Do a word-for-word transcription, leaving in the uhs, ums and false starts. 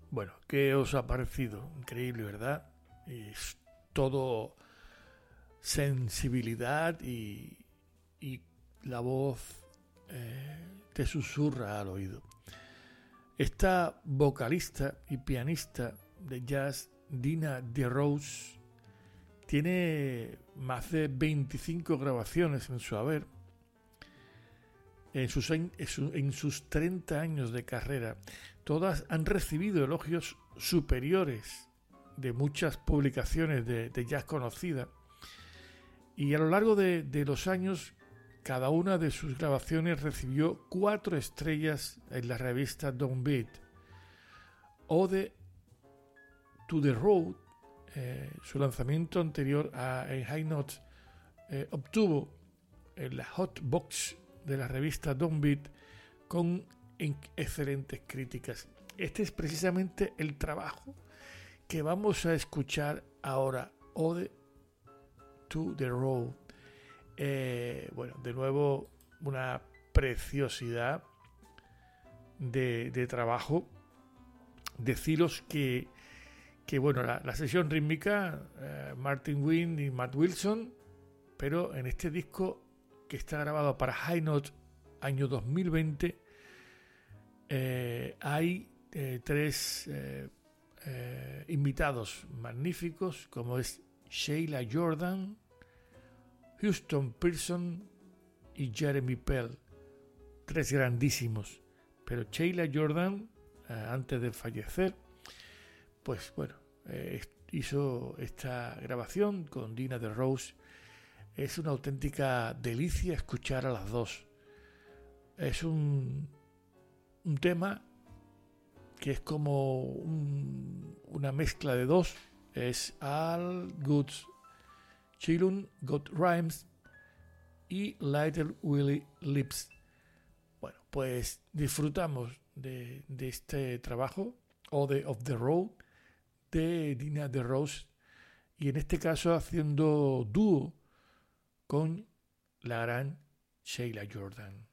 Bueno, ¿qué os ha parecido? Increíble, ¿verdad? Es todo sensibilidad y, y la voz eh, te susurra al oído. Esta vocalista y pianista de jazz, Dina DeRose, tiene más de veinticinco grabaciones en su haber. En sus, en, en sus treinta años de carrera, todas han recibido elogios superiores de muchas publicaciones de, de jazz conocidas. Y a lo largo de, de los años, cada una de sus grabaciones recibió cuatro estrellas en la revista Downbeat. Ode to the Road, eh, su lanzamiento anterior a, en High Notes, eh, obtuvo en la Hot Box de la revista Downbeat con excelentes críticas. Este es precisamente el trabajo que vamos a escuchar ahora, Ode to the Road. Eh, bueno, de nuevo una preciosidad de, de trabajo. Deciros que, que bueno, la, la sesión rítmica, eh, Martin Wynn y Matt Wilson, pero en este disco que está grabado para High Note año dos mil veinte, eh, hay eh, tres eh, eh, invitados magníficos, como es Sheila Jordan, Houston Pearson y Jeremy Pell, tres grandísimos. Pero Sheila Jordan, eh, antes de fallecer, pues bueno, eh, hizo esta grabación con Dina DeRose. Es una auténtica delicia escuchar a las dos. Es un, un tema que es como un, una mezcla de dos. Es All Goods Chillun Got Rhymes y Little Willie Lips. Bueno, pues disfrutamos de, de este trabajo, Ode of the Road, de Dina DeRose, y en este caso haciendo dúo con la gran Sheila Jordan.